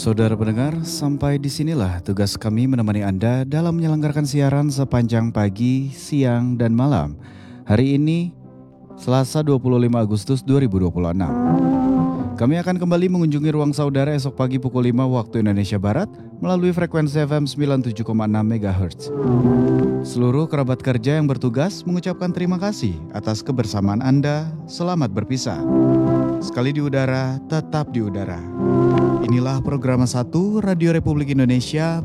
Saudara pendengar, sampai disinilah tugas kami menemani Anda dalam menyelenggarakan siaran sepanjang pagi, siang, dan malam. Hari ini, Selasa 25 Agustus 2026. Kami akan kembali mengunjungi ruang saudara esok pagi pukul 5 waktu Indonesia Barat melalui frekuensi FM 97,6 MHz. Seluruh kerabat kerja yang bertugas mengucapkan terima kasih atas kebersamaan Anda. Selamat berpisah. Sekali di udara, tetap di udara. Inilah program 1 Radio Republik Indonesia